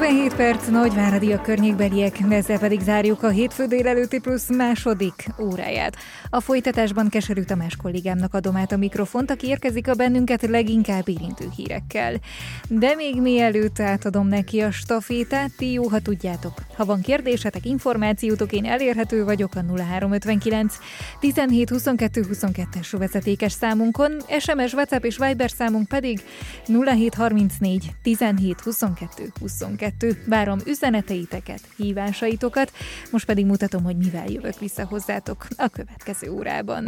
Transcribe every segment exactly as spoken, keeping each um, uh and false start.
ötvenhét perc, Nagyváradi a környékbeliek, ezzel pedig zárjuk a hétfő délelőtti plusz második óráját. A folytatásban Keserű Tamás kollégámnak adom át a mikrofont, aki érkezik a bennünket leginkább érintő hírekkel. De még mielőtt átadom neki a stafétát, ti jó, ha tudjátok. Ha van kérdésetek, információtok, én elérhető vagyok a nulla három ötvenkilenc tizenhét huszonkettő huszonkettes vezetékes számunkon, es em es, WhatsApp és Viber számunk pedig nulla hét harmincnégy tizenhét huszonkettő huszonkettő. Várom üzeneteiteket, hívásaitokat, most pedig mutatom, hogy mivel jövök vissza hozzátok a következő órában.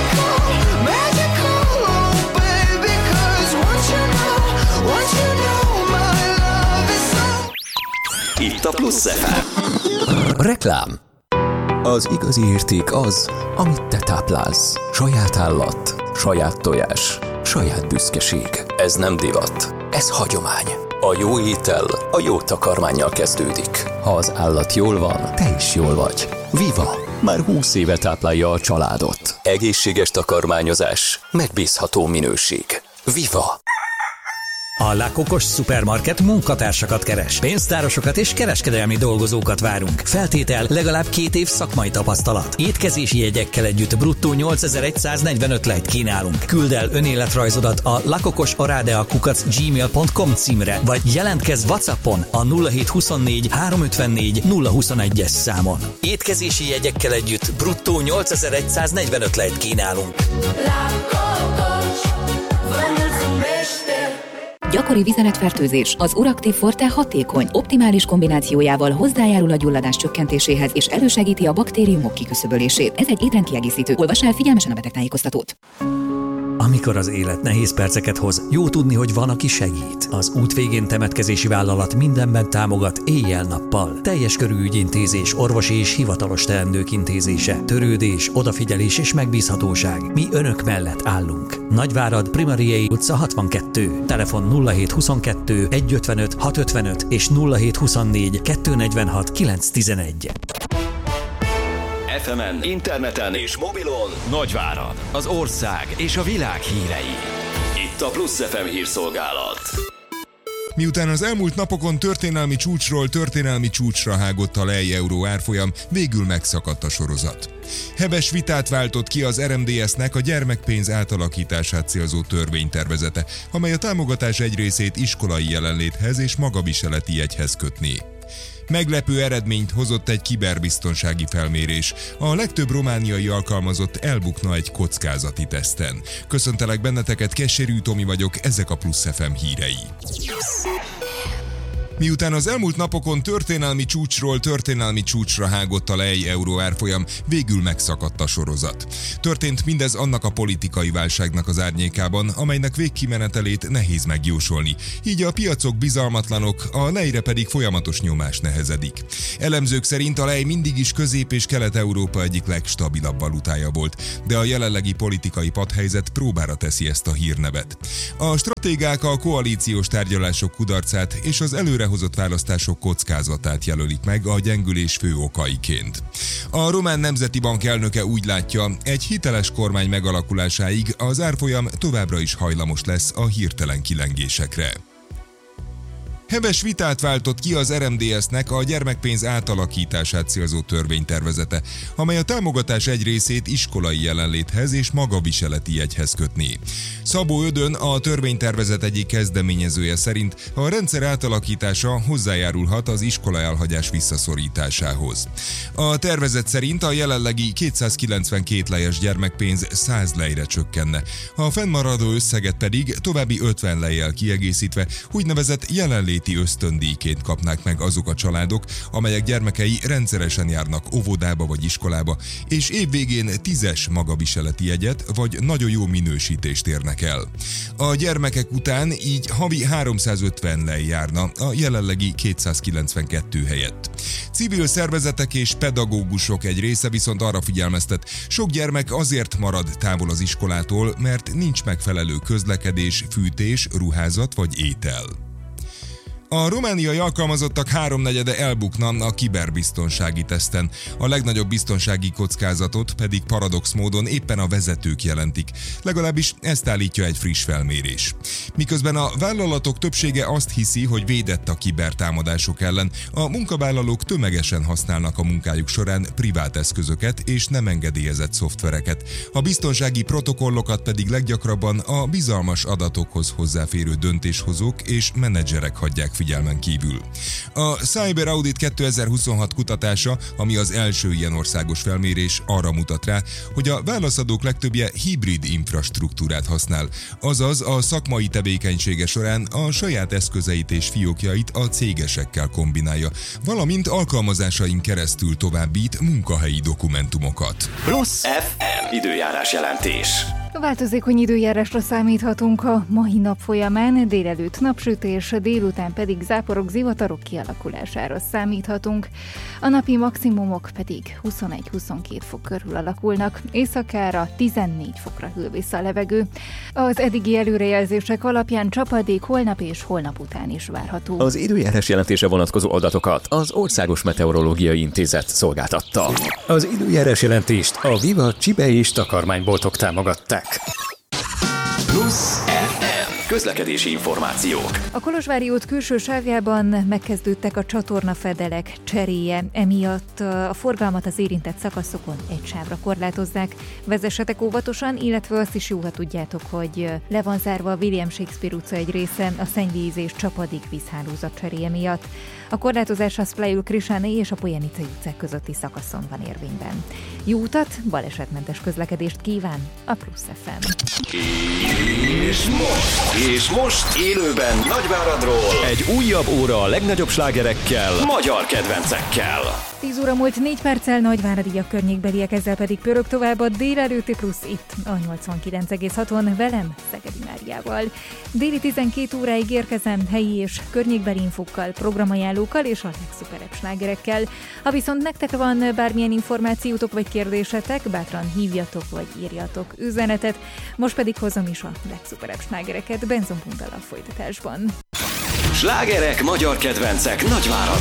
Itt a Plusz ef em. Reklám. Az igazi érték az, amit te táplálsz. Saját állat, saját tojás, saját büszkeség. Ez nem divat, ez hagyomány. A jó étel a jó takarmánnyal kezdődik. Ha az állat jól van, te is jól vagy. Viva! Már húsz éve táplálja a családot. Egészséges takarmányozás, megbízható minőség. Viva! A La Cocos Supermarket munkatársakat keres. Pénztárosokat és kereskedelmi dolgozókat várunk. Feltétel legalább két év szakmai tapasztalat. Étkezési jegyekkel együtt bruttó nyolcezer-egysznegyvenöt lejt kínálunk. Küld el önéletrajzodat a lakokosoradea kukac gmail pont com címre, vagy jelentkezz WhatsAppon a nulla hét huszonnégy háromszázötvennégy nulla huszonegyes számon. Étkezési jegyekkel együtt bruttó nyolcezer-egysznegyvenöt lejt kínálunk. La Cocos, Gyakori vizeletfertőzés. Az Uractiv Forte hatékony, optimális kombinációjával hozzájárul a gyulladás csökkentéséhez és elősegíti a baktériumok kiküszöbölését. Ez egy étrendkiegészítő. Olvass el figyelmesen a betegtájékoztatót. Amikor az élet nehéz perceket hoz, jó tudni, hogy van, aki segít. Az Út végén temetkezési vállalat mindenben támogat éjjel-nappal. Teljes körű ügyintézés, orvosi és hivatalos teendők intézése, törődés, odafigyelés és megbízhatóság. Mi önök mellett állunk. Nagyvárad, Primariei utca hatvankettő. Telefon nulla hét huszonkettő százötvenöt hatszázötvenöt és nulla hét huszonnégy kétszáznegyvenhat kilencszáztizenegy. ef emen, interneten és mobilon Nagyvárad, az ország és a világ hírei. Itt a Plusz ef em hírszolgálat. Miután az elmúlt napokon történelmi csúcsról történelmi csúcsra hágott a lej-euró árfolyam, végül megszakadt a sorozat. Heves vitát váltott ki az er em dé es-nek a gyermekpénz átalakítását célzó törvénytervezete, amely a támogatás egy részét iskolai jelenléthez és magaviseleti jegyhez kötné. Meglepő eredményt hozott egy kiberbiztonsági felmérés. A legtöbb romániai alkalmazott elbukna egy kockázati teszten. Köszöntelek benneteket, Keserű Tomi vagyok, ezek a Plusz ef em hírei. Miután az elmúlt napokon történelmi csúcsról történelmi csúcsra hágott a lej-euró árfolyam, végül megszakadt a sorozat. Történt mindez annak a politikai válságnak az árnyékában, amelynek végkimenetelét nehéz megjósolni. Így a piacok bizalmatlanok, a lejre pedig folyamatos nyomás nehezedik. Elemzők szerint a lej mindig is Közép- és Kelet-Európa egyik legstabilabb valutája volt, de a jelenlegi politikai padhelyzet próbára teszi ezt a hírnevet. A stratégák a koalíciós tárgyalások kudarcát és az előre hozott választások kockázatát jelölik meg a gyengülés fő okaiként. A Román Nemzeti Bank elnöke úgy látja, egy hiteles kormány megalakulásáig az árfolyam továbbra is hajlamos lesz a hirtelen kilengésekre. Heves vitát váltott ki az er em dé es-nek a gyermekpénz átalakítását célzó törvénytervezete, amely a támogatás egy részét iskolai jelenléthez és magaviseleti jegyhez kötné. Szabó Ödön, a törvénytervezet egyik kezdeményezője szerint a rendszer átalakítása hozzájárulhat az iskola elhagyás visszaszorításához. A tervezet szerint a jelenlegi kétszázkilencvenkét lejes gyermekpénz száz lejre csökkenne, a fennmaradó összeget pedig további ötven lejjel kiegészítve úgynevezett jelenlét ösztöndíjként kapnák meg azok a családok, amelyek gyermekei rendszeresen járnak óvodába vagy iskolába, és évvégén tízes magaviseleti jegyet vagy nagyon jó minősítést érnek el. A gyermekek után így havi háromszázötven lej járna a jelenlegi kétszázkilencvenkettő helyett. Civil szervezetek és pedagógusok egy része viszont arra figyelmeztet, sok gyermek azért marad távol az iskolától, mert nincs megfelelő közlekedés, fűtés, ruházat vagy étel. A romániai alkalmazottak háromnegyede elbukna a kiberbiztonsági teszten. A legnagyobb biztonsági kockázatot pedig paradox módon éppen a vezetők jelentik. Legalábbis ezt állítja egy friss felmérés. Miközben a vállalatok többsége azt hiszi, hogy védett a kibertámadások ellen, a munkavállalók tömegesen használnak a munkájuk során privát eszközöket és nem engedélyezett szoftvereket. A biztonsági protokollokat pedig leggyakrabban a bizalmas adatokhoz hozzáférő döntéshozók és menedzserek hagyják figyelmen kívül. A Cyber Audit kétezer-huszonhat kutatása, ami az első ilyen országos felmérés, arra mutat rá, hogy a válaszadók legtöbbje hibrid infrastruktúrát használ, azaz a szakmai tevékenysége során a saját eszközeit és fiókjait a cégesekkel kombinálja, valamint alkalmazásain keresztül továbbít munkahelyi dokumentumokat. Plusz ef em időjárás jelentés. Változékony időjárásra számíthatunk a mai nap folyamán, délelőtt napsütés, délután pedig záporok, zivatarok kialakulására számíthatunk. A napi maximumok pedig huszonegy-huszonkét fok körül alakulnak, éjszakára tizennégy fokra hűl vissza a levegő. Az eddigi előrejelzések alapján csapadék holnap és holnap után is várható. Az időjárás jelentése vonatkozó adatokat az Országos Meteorológiai Intézet szolgáltatta. Az időjárás jelentést a Viva csibe és takarmányboltok támogatták. Plusz ef em közlekedési információk. A Kolozsvári út külső sávjában megkezdődtek a csatornafedelek cseréje, emiatt a forgalmat az érintett szakaszokon egy sávra korlátozzák. Vezessetek óvatosan, illetve azt is jó, ha tudjátok, hogy le van zárva a William Shakespeare utca egy része a szennyvíz és csapadék vízhálózat cseréje miatt. A korlátozás a Splajul Krisánei és a Pojanicai utcák közötti szakaszon van érvényben. Jó utat, balesetmentes közlekedést kíván a Plusz ef em. És most, és most élőben Nagyváradról egy újabb óra a legnagyobb slágerekkel, magyar kedvencekkel. tíz óra múlt négy perccel, Nagyváradi a környékbeliek, ezzel pedig pörög tovább a délelőtti Plusz itt a nyolcvankilenc egész haton velem, Szegedi Máriával. Déli tizenkét óráig érkezem helyi és környékbeli infókkal, programajánlókkal és a legszuperebb slágerekkel. Ha viszont nektek van bármilyen információtok vagy kérdésetek, bátran hívjatok vagy írjatok üzenetet. Most pedig hozom is a legszuperebb slágereket Benzon Punttal a folytatásban. Slágerek, magyar kedvencek Nagyváradról.